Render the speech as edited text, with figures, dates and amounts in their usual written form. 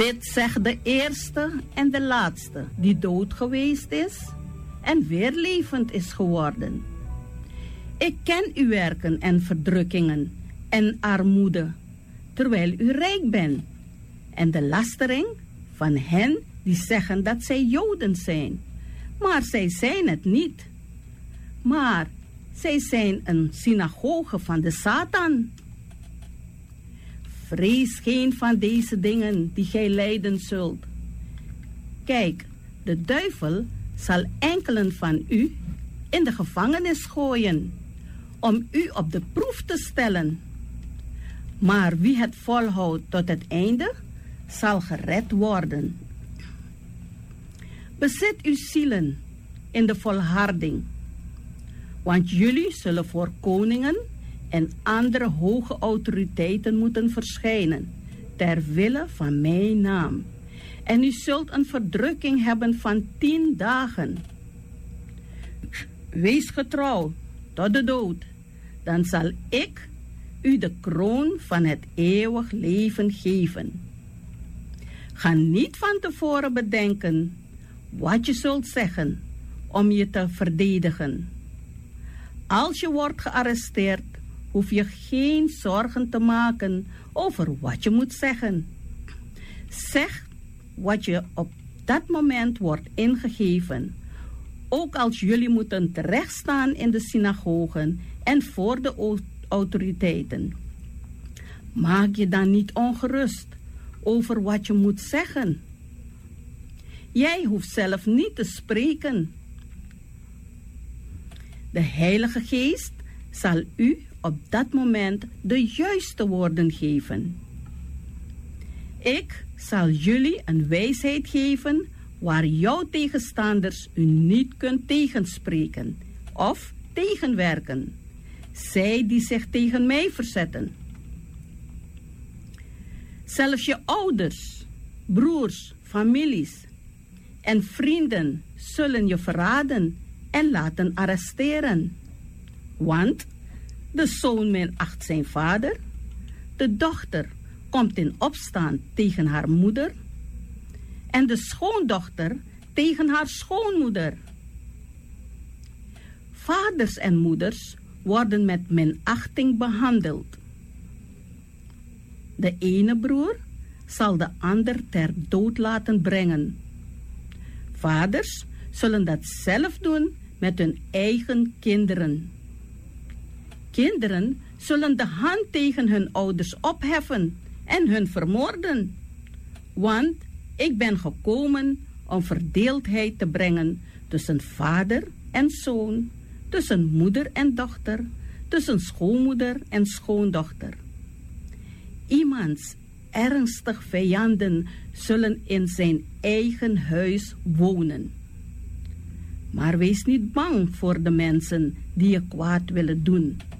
Dit zegt de eerste en de laatste die dood geweest is en weer levend is geworden. Ik ken uw werken en verdrukkingen en armoede, terwijl u rijk bent, en de lastering van hen die zeggen dat zij Joden zijn, maar zij zijn het niet. Maar zij zijn een synagoge van de Satan. Vrees geen van deze dingen die gij lijden zult. Kijk, de duivel zal enkelen van u in de gevangenis gooien, om u op de proef te stellen. Maar wie het volhoudt tot het einde, zal gered worden. Bezet uw zielen in de volharding, want jullie zullen voor koningen en andere hoge autoriteiten moeten verschijnen, ter wille van mijn naam. En u zult een verdrukking hebben van 10 dagen. Wees getrouw tot de dood, dan zal ik u de kroon van het eeuwig leven geven. Ga niet van tevoren bedenken wat je zult zeggen om je te verdedigen. Als je wordt gearresteerd, hoef je geen zorgen te maken over wat je moet zeggen. Zeg wat je op dat moment wordt ingegeven, ook als jullie moeten terechtstaan in de synagogen en voor de autoriteiten. Maak je dan niet ongerust over wat je moet zeggen. Jij hoeft zelf niet te spreken. De Heilige Geest zal u op dat moment de juiste woorden geven. Ik zal jullie een wijsheid geven waar jouw tegenstanders u niet kunt tegenspreken of tegenwerken. Zij die zich tegen mij verzetten. Zelfs je ouders, broers, families en vrienden zullen je verraden en laten arresteren. Want de zoon minacht zijn vader, de dochter komt in opstand tegen haar moeder en de schoondochter tegen haar schoonmoeder. Vaders en moeders worden met minachting behandeld. De ene broer zal de ander ter dood laten brengen. Vaders zullen dat zelf doen met hun eigen kinderen. Kinderen zullen de hand tegen hun ouders opheffen en hun vermoorden. Want ik ben gekomen om verdeeldheid te brengen tussen vader en zoon, tussen moeder en dochter, tussen schoonmoeder en schoondochter. Iemands ernstig vijanden zullen in zijn eigen huis wonen. Maar wees niet bang voor de mensen die je kwaad willen doen.